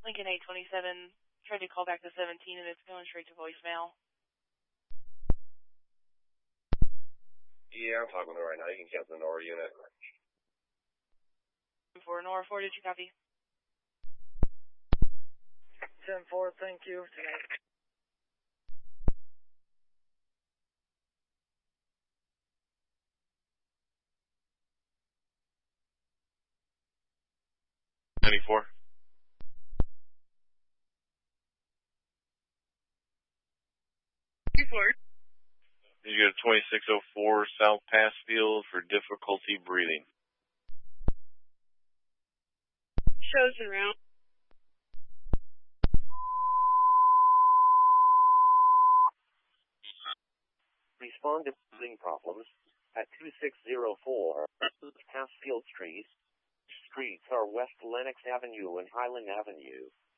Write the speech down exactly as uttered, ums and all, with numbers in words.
Lincoln eight twenty-seven, tried to call back to seventeen and it's going straight to voicemail. Yeah, I'm talking with her right now. You can cancel the Nora unit. For Nora four, did you copy? ten four, thank you. Tonight. ninety-four. Report. You go to twenty-six oh four South Passfield for difficulty breathing. Shows around. Respond to breathing problems at two six zero four Passfield Street. Streets are West Lenox Avenue and Highland Avenue.